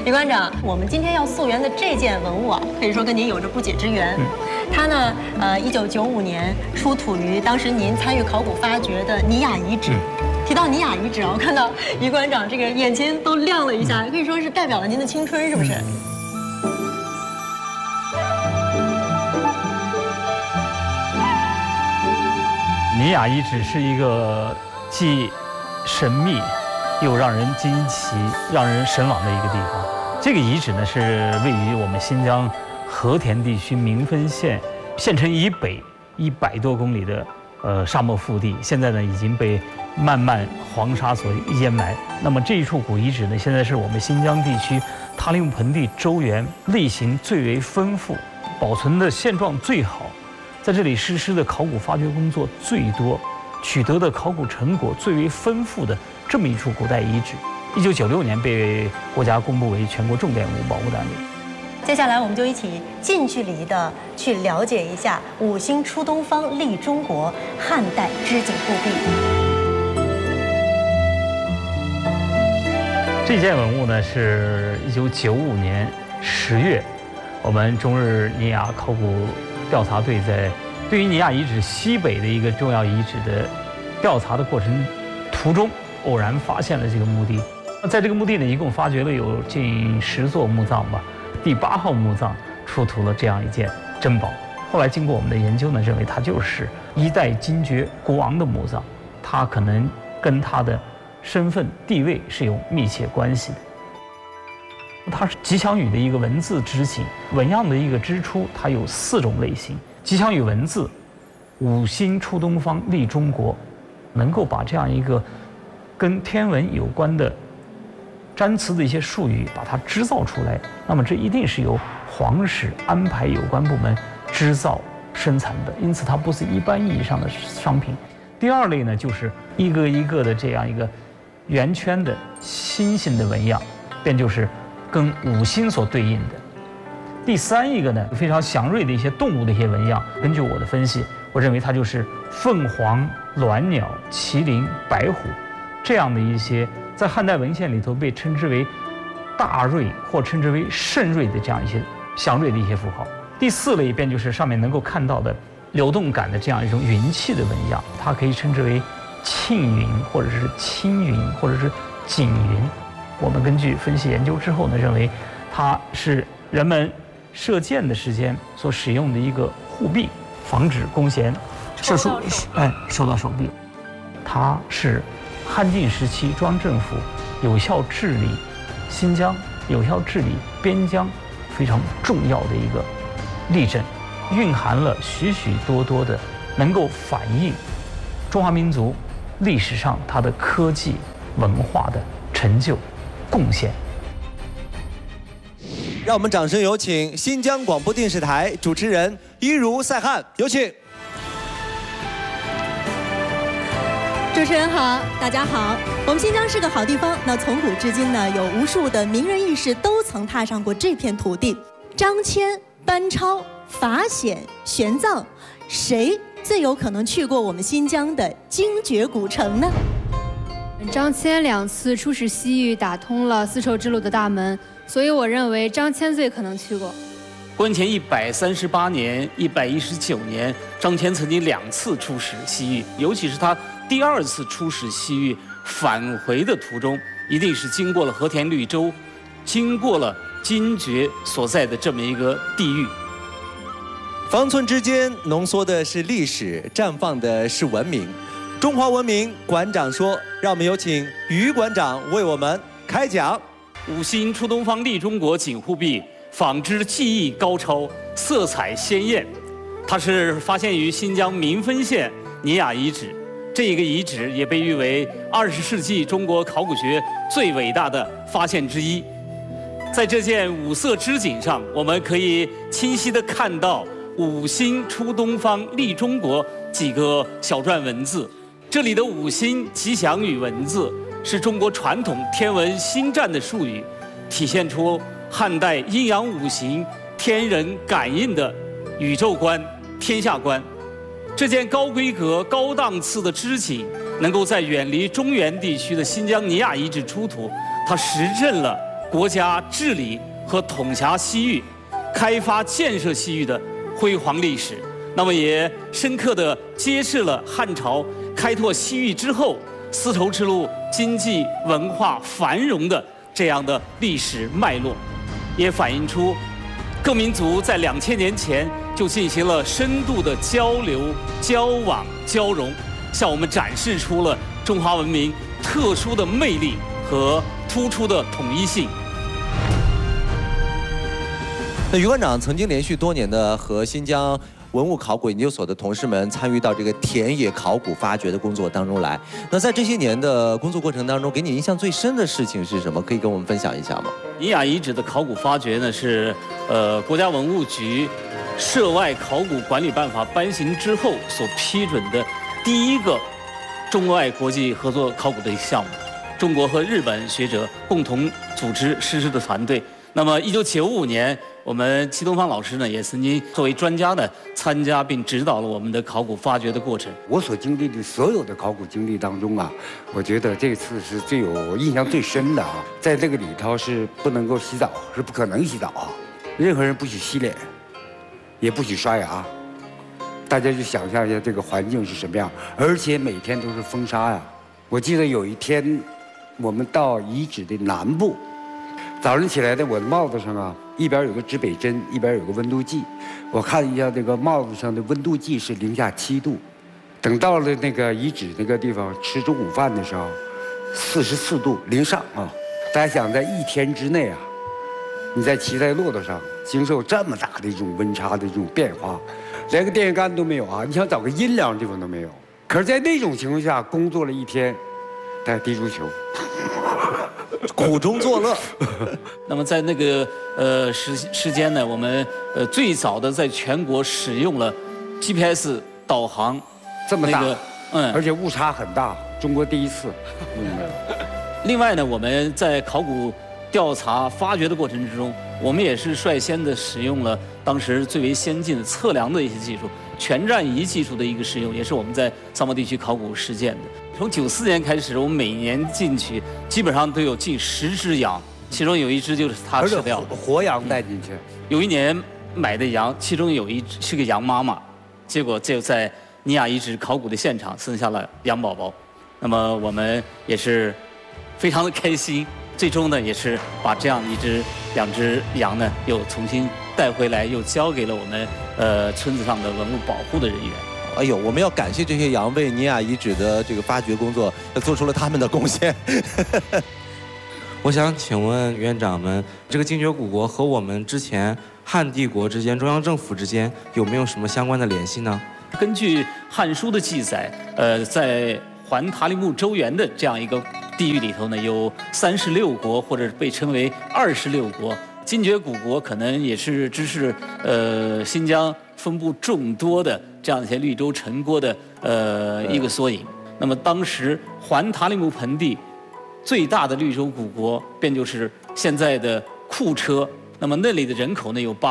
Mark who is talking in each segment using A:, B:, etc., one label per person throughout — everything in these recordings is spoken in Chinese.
A: 李馆长，我们今天要溯源的这件文物啊，可以说跟您有着不解之缘。它呢，1995年出土于当时您参与考古发掘的尼雅遗址。提到尼雅遗址啊，我看到于馆长这个眼睛都亮了一下，可以说是代表了您的青春，是不是？
B: 尼雅遗址是一个既神秘又让人惊奇、让人神往的一个地方。这个遗址呢，是位于我们新疆和田地区民丰县县城以北100多公里的沙漠腹地，现在呢已经被漫漫黄沙所淹埋。那么这一处古遗址呢，现在是我们新疆地区塔里木盆地周原类型最为丰富、保存的现状最好，在这里实施的考古发掘工作最多、取得的考古成果最为丰富的这么一处古代遗址。1996年被国家公布为全国重点文物保护单位。
A: 接下来我们就一起近距离的去了解一下五星出东方立中国汉代织锦护壁。
B: 这件文物呢是1995年10月，我们中日尼雅考古调查队在对于尼雅遗址西北的一个重要遗址的调查的过程途中，偶然发现了这个墓地。在这个墓地呢，一共发掘了有近10座墓葬吧。第8号墓葬出土了这样一件珍宝。后来经过我们的研究呢，认为它就是一代金爵国王的墓葬，它可能跟他的身份地位是有密切关系的。它是吉祥语的一个文字织锦，纹样的一个织出，它有4种类型。吉祥语文字，五星出东方立中国，能够把这样一个跟天文有关的占词的一些术语把它制造出来，那么这一定是由皇室安排有关部门制造生产的，因此它不是一般意义上的商品。第2类呢，就是一个一个的这样一个圆圈的星星的纹样，便就是跟五星所对应的。第3一个呢，非常祥瑞的一些动物的一些纹样，根据我的分析，我认为它就是凤凰、鸾鸟、麒麟、白虎这样的一些在汉代文献里头被称之为大瑞或称之为盛瑞的这样一些祥瑞的一些符号。第4类便就是上面能够看到的流动感的这样一种云气的纹样，它可以称之为庆云或者是青云或者是锦云。我们根据分析研究之后呢，认为它是人们射箭的时间所使用的一个护臂，防止弓弦射出受到手臂。它是汉晋时期中央政府有效治理新疆、有效治理边疆非常重要的一个例证，蕴含了许许多多的能够反映中华民族历史上它的科技文化的成就贡献。
C: 让我们掌声有请新疆广播电视台主持人伊如赛汉，有请。
A: 主持人好，大家好。我们新疆是个好地方，那从古至今呢，有无数的名人轶事都曾踏上过这片土地。张骞、班超、法显、玄奘，谁最有可能去过我们新疆的精绝古城呢？
D: 张骞2次出使西域，打通了丝绸之路的大门，所以我认为张骞最可能去过。
E: 公元前138年、119年，张骞曾经2次出使西域，尤其是他第2次出使西域返回的途中，一定是经过了和田绿洲，经过了金爵所在的这么一个地域。
C: 方寸之间浓缩的是历史，绽放的是文明。中华文明馆长说，让我们有请于馆长为我们开讲。
E: 五星出东方立中国锦护壁，纺织技艺高超，色彩鲜艳。它是发现于新疆民丰县尼雅遗址，这个遗址也被誉为20世纪中国考古学最伟大的发现之一。在这件五色织锦上，我们可以清晰地看到“五星出东方立中国”几个小篆文字。这里的五星吉祥语文字是中国传统天文星占的术语，体现出汉代阴阳五行、天人感应的宇宙观、天下观。这件高规格、高档次的织锦能够在远离中原地区的新疆尼雅遗址出土，它实证了国家治理和统辖西域、开发建设西域的辉煌历史，那么也深刻地揭示了汉朝开拓西域之后丝绸之路经济文化繁荣的这样的历史脉络，也反映出各民族在2000年前就进行了深度的交流、交往、交融，向我们展示出了中华文明特殊的魅力和突出的统一性。
C: 那于馆长曾经连续多年的和新疆文物考古研究所的同事们参与到这个田野考古发掘的工作当中来。那在这些年的工作过程当中，给你印象最深的事情是什么？可以跟我们分享一下吗？
E: 尼雅遗址的考古发掘呢，是国家文物局涉外考古管理办法颁行之后所批准的第一个中外国际合作考古的一个项目。中国和日本学者共同组织实施的团队。那么1995年，我们戚东方老师呢，也曾经作为专家呢参加并指导了我们的考古发掘的过程。
F: 我所经历的所有的考古经历当中啊，我觉得这次是最有印象最深的啊。在这个里头是不能够洗澡，是不可能洗澡啊，任何人不许洗脸，也不许刷牙。大家就想象一下这个环境是什么样，而且每天都是风沙呀。我记得有一天，我们到遗址的南部。早上起来的，我的帽子上啊，一边有个指北针，一边有个温度计。我看一下这个帽子上的温度计是-7度。等到了那个遗址那个地方吃中午饭的时候，44度零上啊！大家想在一天之内啊，你在骑在骆驼上经受这么大的一种温差的这种变化，连个电线杆都没有啊！你想找个阴凉的地方都没有。可是，在那种情况下工作了一天，在踢足球。
C: 苦中作乐。
E: 那么在那个时间呢，我们最早的在全国使用了 GPS 导航，
F: 这么大，而且误差很大，中国第一次。
E: 另外呢，我们在考古调查发掘的过程之中，我们也是率先的使用了当时最为先进的测量的一些技术，全站仪技术的一个使用，也是我们在萨摩地区考古实践的。从94年开始，我们每年进去基本上都有近10只羊，其中有一只就是他吃掉的
F: 活羊带进去。
E: 有一年买的羊，其中有一只是个羊妈妈，结果就在尼雅遗址考古的现场生下了羊宝宝。那么我们也是非常的开心，最终呢也是把这样2只羊呢又重新带回来，又交给了我们村子上的文物保护的人员。
C: 哎呦，我们要感谢这些羊为尼雅遗址的这个发掘工作做出了他们的贡献。
G: 我想请问院长们，这个精绝古国和我们之前汉帝国之间、中央政府之间有没有什么相关的联系呢？
E: 根据《汉书》的记载，在环塔里木周原的这样一个地域里头呢，有36国，或者被称为26国。精绝古国可能也是只是新疆分布众多的这样一些绿洲城郭的一个缩影。那么当时环塔里木盆地最大的绿洲古国便就是现在的库车，那么那里的人口呢有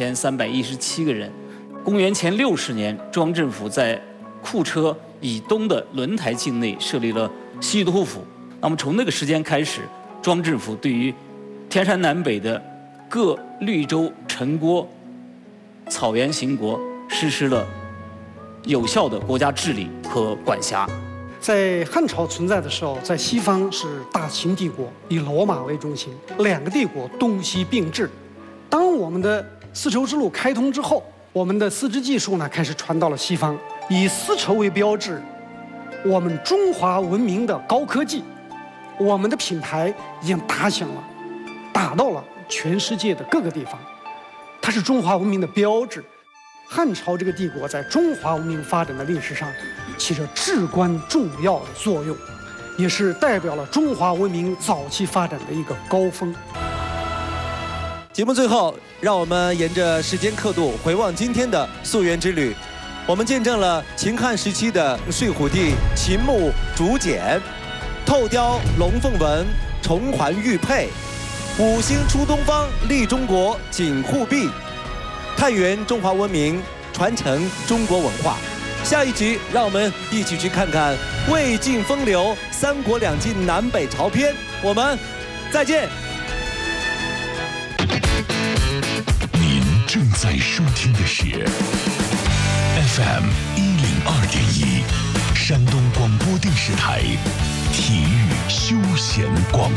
E: 81317个人。公元前60年，中央政府在库车以东的轮台境内设立了西域都护府。那么从那个时间开始，中央政府对于天山南北的各绿洲城郭、草原行国实施了有效的国家治理和管辖。
H: 在汉朝存在的时候，在西方是大秦帝国，以罗马为中心，2个帝国东西并治。当我们的丝绸之路开通之后，我们的丝织技术呢开始传到了西方，以丝绸为标志，我们中华文明的高科技，我们的品牌已经打响了，打到了全世界的各个地方，它是中华文明的标志。汉朝这个帝国在中华文明发展的历史上起着至关重要的作用，也是代表了中华文明早期发展的一个高峰。
C: 节目最后，让我们沿着时间刻度回望今天的溯源之旅。我们见证了秦汉时期的睡虎地、秦墓竹简、透雕龙凤纹、重环玉佩、五星出东方、立中国、锦护壁，探源中华文明，传承中国文化。下一集，让我们一起去看看魏晋风流、三国两晋南北朝篇。我们再见。
I: FM 102.1，山东广播电视台体育休闲广